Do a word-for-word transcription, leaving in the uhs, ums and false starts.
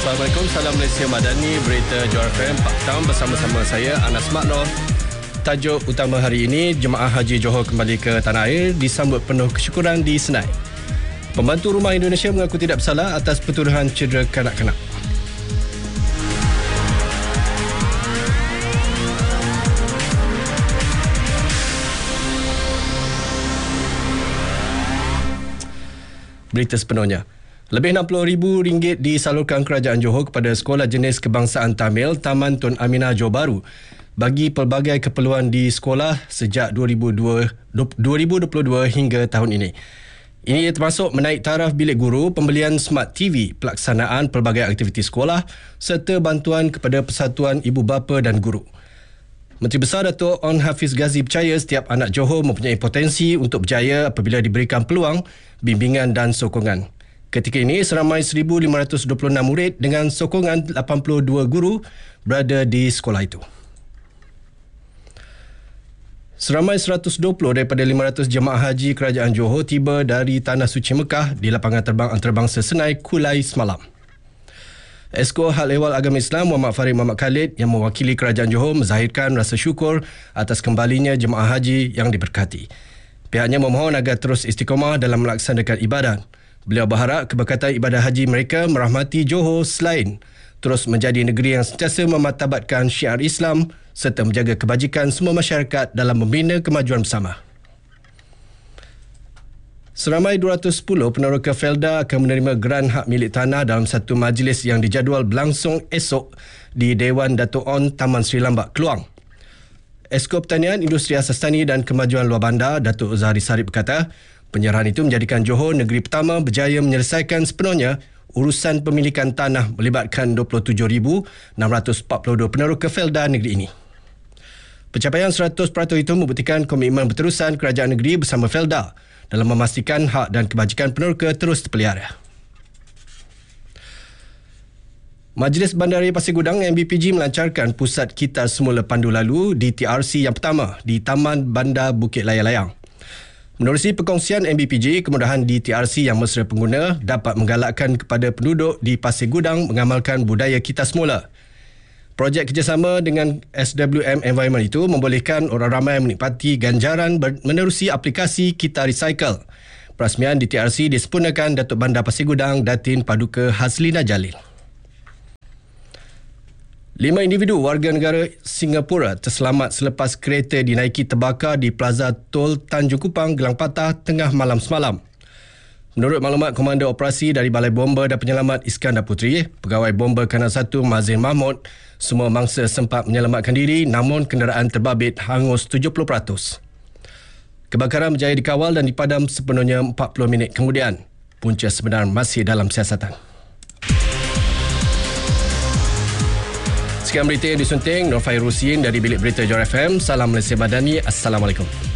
Assalamualaikum, salam Malaysia Madani, berita Johor F M Pak Tam bersama-sama saya Anas Makno. Tajuk utama hari ini, Jemaah Haji Johor kembali ke tanah air disambut penuh kesyukuran di Senai. Pembantu Rumah Indonesia mengaku tidak bersalah atas pertuduhan cedera kanak-kanak. Berita sepenuhnya. Lebih enam puluh ribu ringgit disalurkan Kerajaan Johor kepada Sekolah Jenis Kebangsaan Tamil Taman Tun Aminah Johor Bahru bagi pelbagai keperluan di sekolah sejak dua ribu dua puluh dua hingga tahun ini. Ini termasuk menaik taraf bilik guru, pembelian smart T V, pelaksanaan pelbagai aktiviti sekolah serta bantuan kepada persatuan ibu bapa dan guru. Menteri Besar Datuk On Hafiz Ghazi percaya setiap anak Johor mempunyai potensi untuk berjaya apabila diberikan peluang, bimbingan dan sokongan. Ketika ini, seramai seribu lima ratus dua puluh enam murid dengan sokongan lapan puluh dua guru berada di sekolah itu. Seramai seratus dua puluh daripada lima ratus jemaah haji Kerajaan Johor tiba dari Tanah Suci Mekah di lapangan terbang antarabangsa Senai Kulai semalam. Esko Hal Ehwal Agama Islam Muhammad Farid Muhammad Khalid yang mewakili Kerajaan Johor menzahirkan rasa syukur atas kembalinya jemaah haji yang diberkati. Pihaknya memohon agar terus istiqamah dalam melaksanakan ibadat. Beliau berharap keberkatan ibadah haji mereka merahmati Johor selain terus menjadi negeri yang sentiasa memartabatkan syiar Islam serta menjaga kebajikan semua masyarakat dalam membina kemajuan bersama. Seramai dua ratus sepuluh peneroka Felda akan menerima geran hak milik tanah dalam satu majlis yang dijadual berlangsung esok di Dewan Dato' On Taman Sri Lambak, Keluang. Esko Pertanian, Industri Asas Tani dan Kemajuan Luar Bandar, Datuk Zahari Sarip berkata, penyerahan itu menjadikan Johor negeri pertama berjaya menyelesaikan sepenuhnya urusan pemilikan tanah melibatkan dua puluh tujuh ribu enam ratus empat puluh dua peneroka Felda negeri ini. Pencapaian seratus peratus itu membuktikan komitmen berterusan kerajaan negeri bersama Felda dalam memastikan hak dan kebajikan peneroka terus terpelihara. Majlis Bandaraya Pasir Gudang M B P G melancarkan pusat kitar semula pandu lalu di T R C yang pertama di Taman Bandar Bukit Layang-Layang. Menerusi perkongsian M B P G, kemudahan di T R C yang mesra pengguna dapat menggalakkan kepada penduduk di Pasir Gudang mengamalkan budaya kitar semula. Projek kerjasama dengan S W M Environment itu membolehkan orang ramai menikmati ganjaran menerusi aplikasi Kita Recycle. Perasmian di T R C disempurnakan Datuk Bandar Pasir Gudang Datin Paduka Hazlina Jalil. Lima individu warga negara Singapura terselamat selepas kereta dinaiki terbakar di Plaza Tol Tanjung Kupang, Gelang Patah tengah malam semalam. Menurut maklumat Komander Operasi dari Balai Bomba dan Penyelamat Iskandar Puteri, Pegawai Bomba Kanal satu Mazin Mahmud, semua mangsa sempat menyelamatkan diri namun kenderaan terbabit hangus tujuh puluh peratus. Kebakaran berjaya dikawal dan dipadam sepenuhnya empat puluh minit kemudian. Punca sebenar masih dalam siasatan. Sekian berita yang disunting Nur Fairusin dari Bilik Berita Johor F M. Salam Malaysia Madani. Assalamualaikum.